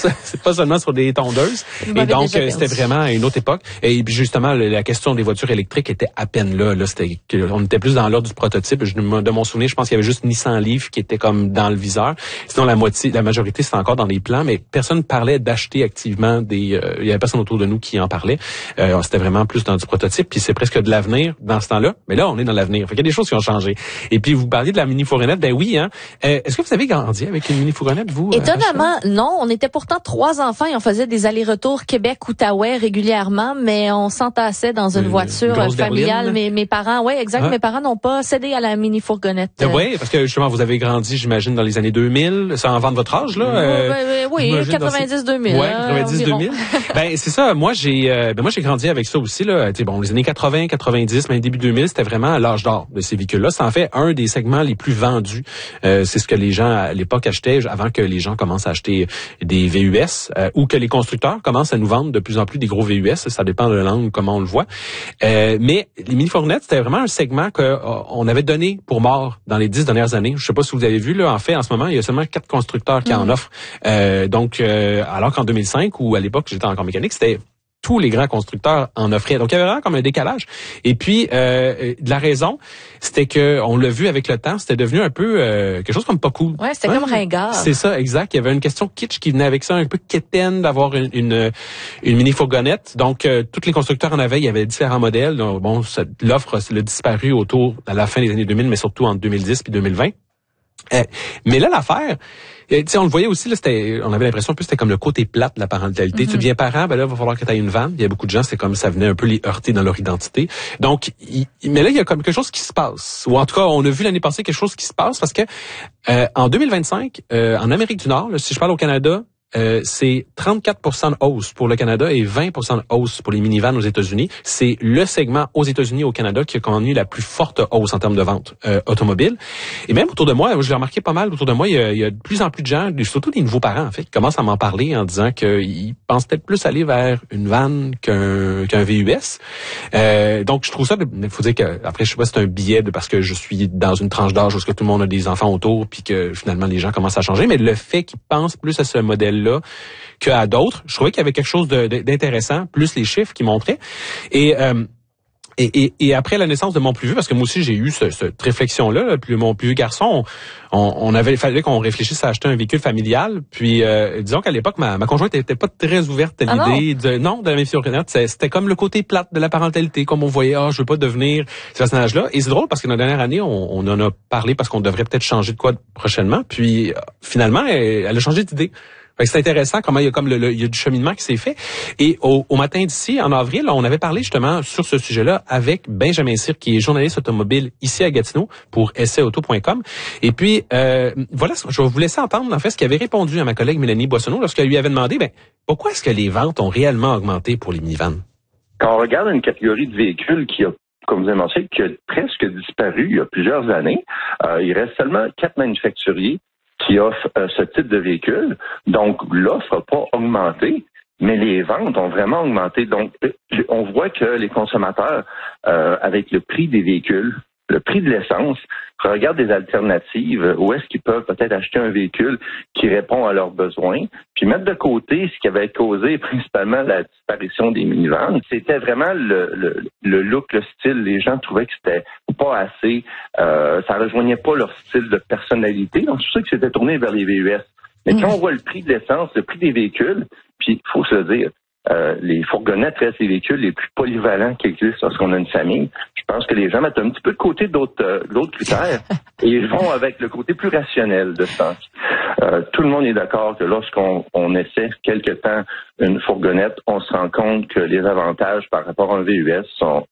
course. C'est pas seulement sur des tondeuses. Et donc, c'était vraiment une autre époque. Et puis justement, la question des voitures électriques était à peine là. On était plus dans l'ordre du prototype. De mon souvenir, je pense qu'il y avait juste Nissan Leaf qui était comme dans le viseur. Sinon, la majorité, c'était encore dans les plans, mais personne parlait d'acheter activement il y avait personne autour de nous qui en parlait. C'était vraiment plus dans du prototype. Puis c'est presque de l'avenir dans ce temps-là. Mais là, on est dans l'avenir. Fait qu'il y a des choses qui ont changé. Et puis, vous parliez de la mini-fourgonnette. Ben oui, hein. Est-ce que vous avez grandi avec une mini-fourgonnette, vous? Étonnamment, non. On était pourtant 3 enfants et on faisait des allers-retours Québec-Outaouais régulièrement, mais on s'entassait dans une voiture familiale. Mes parents, oui, exact. Mes parents n'ont pas cédé à la mini-fourgonnette. Oui, parce que justement, vous avez grandi, j'imagine, dans les années 2000. Ça en vend de votre âge, là? Oui, 90-2000. Oui, 90-2000. Ben, c'est ça. Moi, j'ai grandi avec ça aussi, là. Les années 80, 90, même début 2000, c'était vraiment l'âge d'or de ces véhicules-là. C'est en fait un des segments les plus vendus. C'est ce que les gens, à l'époque, achetaient avant que les gens commencent à acheter des VUS ou que les constructeurs commencent à nous vendre de plus en plus des gros VUS. Ça dépend de l'angle, comment on le voit. Mais les mini-fourgonnettes, c'était vraiment un segment qu'on avait donné pour mort dans les 10 dernières années. Je sais pas si vous avez vu, là, en fait, en ce moment, il y a seulement 4 constructeurs qui en offrent. Alors qu'en 2005, ou à l'époque, j'étais encore mécanique, c'était tous les grands constructeurs en offraient. Donc, il y avait vraiment comme un décalage. Et puis, la raison, c'était que on l'a vu avec le temps, c'était devenu un peu quelque chose comme pas cool. Ouais, c'était comme ringard. C'est ça, exact. Il y avait une question kitsch qui venait avec ça, un peu quétaine d'avoir une mini-fourgonnette. Donc, tous les constructeurs en avaient, il y avait différents modèles. Donc, bon, l'offre a disparu à la fin des années 2000, mais surtout en 2010 puis 2020. Mais là, l'affaire, on le voyait aussi, là, on avait l'impression que c'était comme le côté plate de la parentalité. Tu deviens parent, ben là, il va falloir que tu aies une vanne. Il y a beaucoup de gens, c'est comme ça venait un peu les heurter dans leur identité. Donc, mais là, il y a comme quelque chose qui se passe. Ou en tout cas, on a vu l'année passée quelque chose qui se passe parce que en 2025, en Amérique du Nord, là, si je parle au Canada, c'est 34% de hausse pour le Canada et 20% de hausse pour les minivans aux États-Unis. C'est le segment aux États-Unis et au Canada qui a connu la plus forte hausse en termes de vente automobile. Et même autour de moi, je l'ai remarqué pas mal autour de moi, il y a de plus en plus de gens, surtout des nouveaux parents en fait, qui commencent à m'en parler en disant qu'ils pensent peut-être plus aller vers une vanne qu'un VUS. Donc je trouve ça, il faut dire que après je sais pas si c'est un biais parce que je suis dans une tranche d'âge où tout le monde a des enfants autour puis que finalement les gens commencent à changer, mais le fait qu'ils pensent plus à ce modèle là qu'à d'autres. Je trouvais qu'il y avait quelque chose d'intéressant, plus les chiffres qui montraient. Et après la naissance de mon plus vieux, parce que moi aussi j'ai eu cette réflexion-là, puis mon plus vieux garçon, fallait qu'on réfléchisse à acheter un véhicule familial. Puis disons qu'à l'époque, ma conjointe n'était pas très ouverte à l'idée de la mini-fourgonnette. C'était comme le côté plate de la parentalité, comme on voyait, je veux pas devenir ce personnage-là. Et c'est drôle parce que dans la dernière année, on en a parlé parce qu'on devrait peut-être changer de quoi prochainement. Puis finalement, elle a changé d'idée. Fait que c'est intéressant comment il y a il y a du cheminement qui s'est fait. Et au matin d'ici, en avril, on avait parlé justement sur ce sujet-là avec Benjamin Cyr, qui est journaliste automobile ici à Gatineau pour essaiauto.com. Et puis, voilà, je vais vous laisser entendre en fait ce qu'il avait répondu à ma collègue Mélanie Boissonneau lorsqu'elle lui avait demandé, pourquoi est-ce que les ventes ont réellement augmenté pour les minivans? Quand on regarde une catégorie de véhicules qui a, comme vous avez mentionné, qui a presque disparu il y a plusieurs années, il reste seulement 4 manufacturiers qui offrent ce type de véhicule. Donc, l'offre n'a pas augmenté, mais les ventes ont vraiment augmenté. Donc, on voit que les consommateurs, avec le prix des véhicules, le prix de l'essence, regardent des alternatives, où est-ce qu'ils peuvent peut-être acheter un véhicule qui répond à leurs besoins, puis mettre de côté ce qui avait causé principalement la disparition des minivans. C'était vraiment le look, le style. Les gens trouvaient que c'était pas assez, ça rejoignait pas leur style de personnalité. Donc, c'est pour ça que c'était tourné vers les VUS. Mais quand on voit le prix de l'essence, le prix des véhicules, puis il faut se le dire, les fourgonnettes restent les véhicules les plus polyvalents qui existent lorsqu'on a une famille. Je pense que les gens mettent un petit peu de côté d'autres critères et ils vont avec le côté plus rationnel de ça. Tout le monde est d'accord que lorsqu'on essaie quelque temps une fourgonnette, on se rend compte que les avantages par rapport à un VUS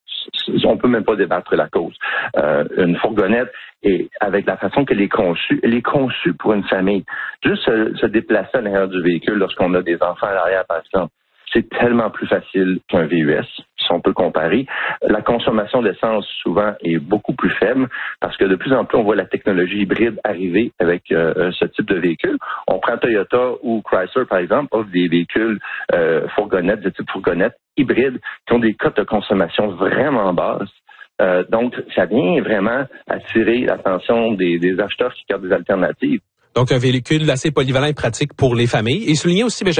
on peut même pas débattre la cause. Une fourgonnette, et avec la façon qu'elle est conçue pour une famille. Juste se déplacer à l'intérieur du véhicule lorsqu'on a des enfants à l'arrière, par exemple, c'est tellement plus facile qu'un VUS, si on peut comparer. La consommation d'essence, souvent, est beaucoup plus faible parce que de plus en plus, on voit la technologie hybride arriver avec ce type de véhicule. On prend Toyota ou Chrysler, par exemple, offre des véhicules fourgonnettes, de type fourgonnette, hybrides, qui ont des cotes de consommation vraiment basses. Donc, ça vient vraiment attirer l'attention des acheteurs qui regardent des alternatives. Donc, un véhicule assez polyvalent et pratique pour les familles. Et souligner aussi,